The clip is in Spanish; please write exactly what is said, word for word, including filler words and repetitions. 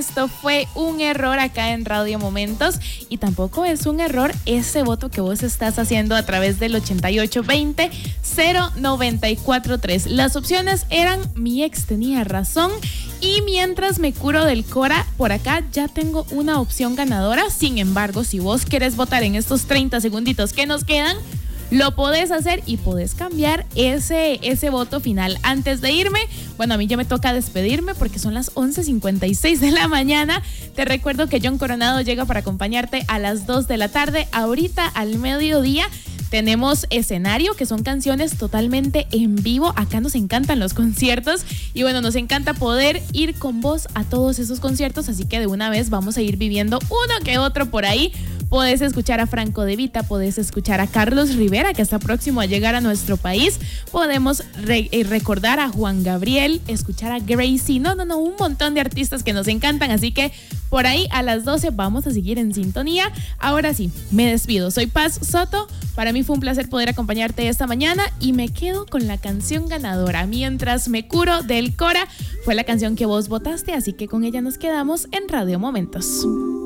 esto fue un error acá en Radio Momentos y tampoco es un error ese voto que vos estás haciendo a través del ochenta y ocho veinte cero noventa y cuatro tres. Las opciones eran: mi ex tenía razón y mientras me curo del Cora. Por acá ya tengo una opción ganadora. Sin embargo, si vos querés votar en estos treinta segunditos que nos quedan, lo podés hacer y podés cambiar ese, ese voto final. Antes de irme, bueno, a mí ya me toca despedirme porque son las once cincuenta y seis de la mañana. Te recuerdo que John Coronado llega para acompañarte a las dos de la tarde. Ahorita al mediodía tenemos escenario, que son canciones totalmente en vivo. Acá nos encantan los conciertos y bueno, nos encanta poder ir con vos a todos esos conciertos, así que de una vez vamos a ir viviendo uno que otro por ahí. Podés escuchar a Franco De Vita, podés escuchar a Carlos Rivera, que está próximo a llegar a nuestro país. Podemos re- recordar a Juan Gabriel, escuchar a Gracie. No, no, no, un montón de artistas que nos encantan. Así que por ahí a las doce vamos a seguir en sintonía. Ahora sí, me despido. Soy Paz Soto. Para mí fue un placer poder acompañarte esta mañana y me quedo con la canción ganadora. Mientras me curo del Cora, fue la canción que vos votaste, así que con ella nos quedamos en Radio Momentos.